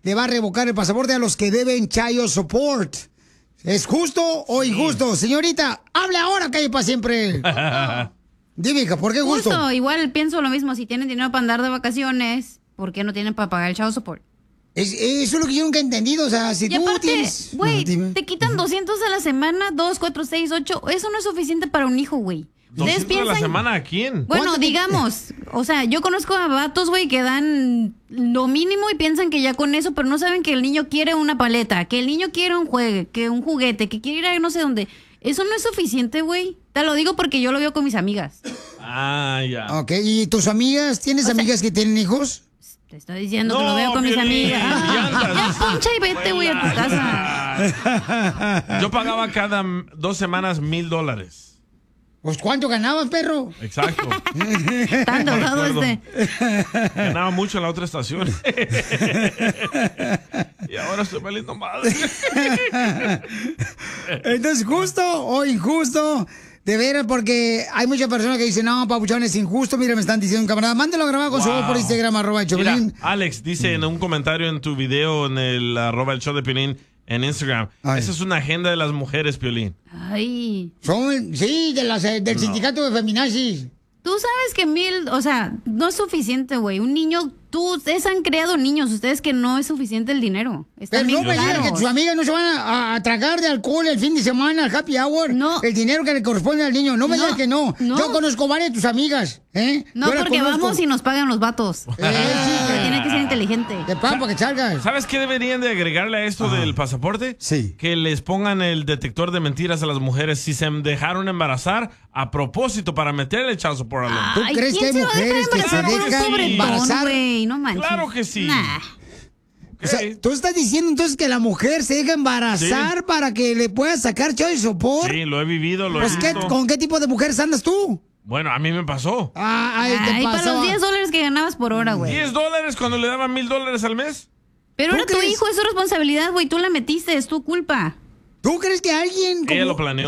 le va a revocar el pasaporte a los que deben child support. ¿Es justo o injusto? Señorita, hable ahora, calle para siempre. Dime, hija, ¿por qué justo? Justo, igual pienso lo mismo. Si tienen dinero para andar de vacaciones, ¿por qué no tienen para pagar el child support? Eso es lo que yo nunca he entendido. O sea, si tú tienes... Güey, te quitan 200 a la semana, 2, 4, 6, 8. Eso no es suficiente para un hijo, güey. ¿200 a la semana a quién? Bueno, digamos, o sea, yo conozco a vatos, güey, que dan lo mínimo y piensan que ya con eso, pero no saben que el niño quiere una paleta, que el niño quiere un juguete, que quiere ir a no sé dónde. Eso no es suficiente, güey. Te lo digo porque yo lo veo con mis amigas. Ah, ya. Ok, ¿y tus amigas? ¿Tienes amigas que tienen hijos? Te estoy diciendo que lo veo con mis amigas. Ya poncha y vete, güey, a tu casa. Yo pagaba cada 2 semanas $1,000. Pues, ¿cuánto ganabas, perro? Exacto. Tan drogado Ganaba mucho en la otra estación. Y ahora estoy valiendo madre. Entonces, ¿justo o injusto? De veras, porque hay muchas personas que dicen, no, papuchón, es injusto. Mira, me están diciendo, camarada, mándalo a grabar con su voz por Instagram, @Choplin. Mira, Alex dice en un comentario en tu video en el @el show de Piolín en Instagram. Esa es una agenda de las mujeres, Piolín. Ay. Sí, del sindicato de feminazis. Tú sabes que 1,000, o sea, no es suficiente, güey. Un niño, ustedes han creado niños, ustedes que no es suficiente el dinero. Pero no me digan que tus amigas no se van a tragar de alcohol el fin de semana, al happy hour. No. El dinero que le corresponde al niño. No me digas que no. Yo conozco varias de tus amigas, ¿eh? No, porque vamos y nos pagan los vatos. Sí, pero tiene que ser inteligente. De pan para que salgas. ¿Sabes qué deberían de agregarle a esto del pasaporte? Sí. Que les pongan el detector de mentiras a las mujeres si se dejaron embarazar a propósito para meterle el child support a los... ¿Tú crees que hay mujeres que se dejan embarazar? No manches. Claro que sí. Nah. O sea, ¿tú estás diciendo entonces que la mujer se deja embarazar para que le pueda sacar child support? Sí, lo he vivido, lo he visto. ¿Con qué tipo de mujeres andas tú? Bueno, a mí me pasó. Ay, para los $10 que ganabas por hora, güey. $10 cuando le daban $1,000 al mes. Pero era tu hijo, es su responsabilidad, güey. Tú la metiste, es tu culpa. ¿Tú crees que alguien... Ella lo planeó.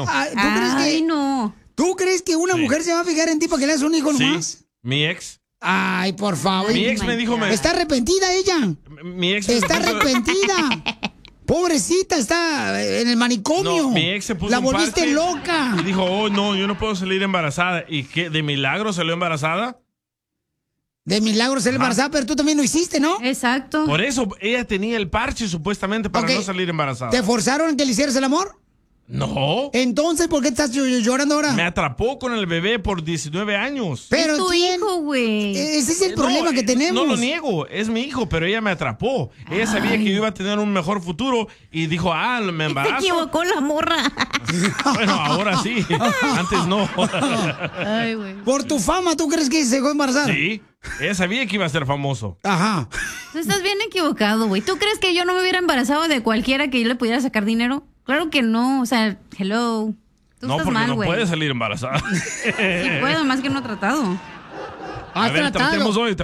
No. ¿Tú crees que una mujer se va a fijar en ti para que le hagas un hijo nomás? Mi ex. Ay, por favor. Mi ex me dijo... Está arrepentida ella. Mi ex... Está arrepentida. Pobrecita, está en el manicomio. No, mi ex se puso la un volviste parche loca. Y dijo, oh, no, yo no puedo salir embarazada. ¿Y qué? ¿De milagro salió embarazada? De milagro salió embarazada, pero tú también lo hiciste, ¿no? Exacto. Por eso ella tenía el parche supuestamente para no salir embarazada. ¿Te forzaron a que le hicieras el amor? No. Entonces, ¿por qué estás llorando ahora? Me atrapó con el bebé por 19 años. Pero es tu hijo, güey. Ese es el problema que tenemos. No lo niego, es mi hijo, pero ella me atrapó. Ella sabía que yo iba a tener un mejor futuro y dijo, me embarazo. Se equivocó la morra. Bueno, ahora sí. Antes no. Ay, güey. Por tu fama, ¿tú crees que se dejó embarazar? Sí. Ella sabía que iba a ser famoso. Ajá. Tú estás bien equivocado, güey. ¿Tú crees que yo no me hubiera embarazado de cualquiera que yo le pudiera sacar dinero? Claro que no. O sea, hello. Tú no, estás porque mal, no güey. puede salir embarazada. Sí puedo, más que no he tratado. A ver, tratemos hoy.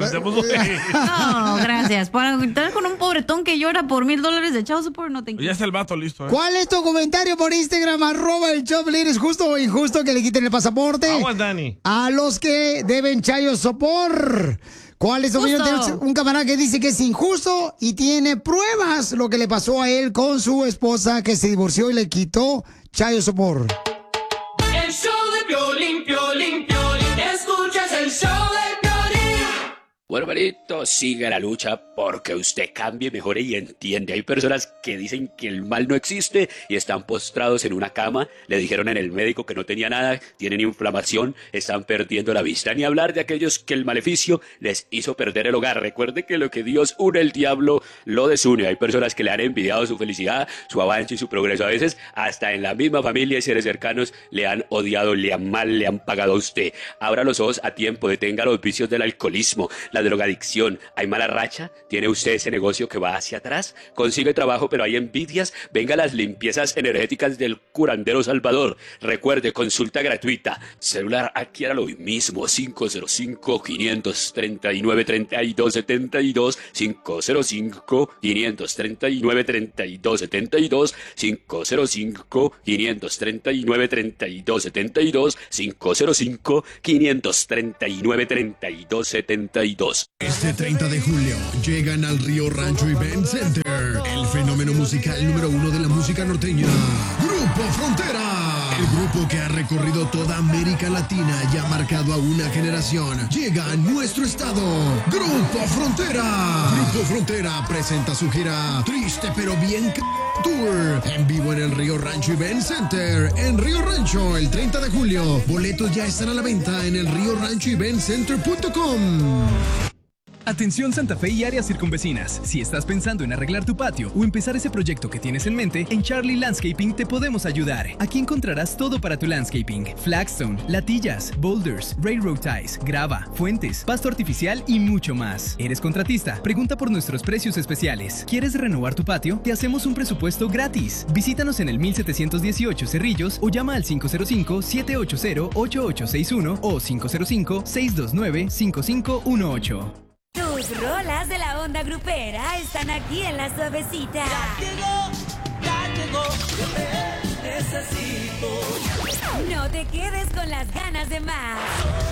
No, gracias. Para estar con un pobretón que llora por $1,000 de child support, no te... Ya está el vato listo. ¿Cuál es tu comentario por Instagram? @el Choplin. ¿Es justo o injusto que le quiten el pasaporte? Aguas, Dani. A los que deben child support. ¿Cuál es tu opinión? Tenemos un camarada que dice que es injusto y tiene pruebas lo que le pasó a él con su esposa que se divorció y le quitó child support. El show de Piolín, Piolín, Piolín. Escuchas el show de Piolín. Bueno, hermanito, siga la lucha porque usted cambie, mejore y entiende. Hay personas que dicen que el mal no existe y están postrados en una cama. Le dijeron en el médico que no tenía nada, tienen inflamación, están perdiendo la vista. Ni hablar de aquellos que el maleficio les hizo perder el hogar. Recuerde que lo que Dios une, el diablo lo desune. Hay personas que le han envidiado su felicidad, su avance y su progreso. A veces hasta en la misma familia y seres cercanos le han odiado, le han pagado a usted. Abra los ojos a tiempo, detenga los vicios del alcoholismo, la drogadicción. ¿Hay mala racha? ¿Tiene usted ese negocio que va hacia atrás? ¿Consigue trabajo pero hay envidias? Venga a las limpiezas energéticas del curandero Salvador. Recuerde, consulta gratuita. Celular, adquiéralo hoy mismo. 505-539-3272. 505-539-3272. 505-539-3272. 505-539-3272. Este 30 de julio llegan al Río Rancho Event Center fenómeno musical número 1 de la música norteña, Grupo Frontera. El grupo que ha recorrido toda América Latina y ha marcado a una generación. Llega a nuestro estado, Grupo Frontera. Grupo Frontera presenta su gira Triste pero bien Tour en vivo en el Río Rancho Event Center en Río Rancho el 30 de julio. Boletos ya están a la venta en el rioranchoeventcenter.com. Atención Santa Fe y áreas circunvecinas. Si estás pensando en arreglar tu patio o empezar ese proyecto que tienes en mente, en Charlie Landscaping te podemos ayudar. Aquí encontrarás todo para tu landscaping: flagstone, latillas, boulders, railroad ties, grava, fuentes, pasto artificial y mucho más. ¿Eres contratista? Pregunta por nuestros precios especiales. ¿Quieres renovar tu patio? Te hacemos un presupuesto gratis. Visítanos en el 1718 Cerrillos o llama al 505-780-8861 o 505-629-5518. Tus rolas de la onda grupera están aquí en La Suavecita. Ya llegó, necesito. No te quedes con las ganas de más.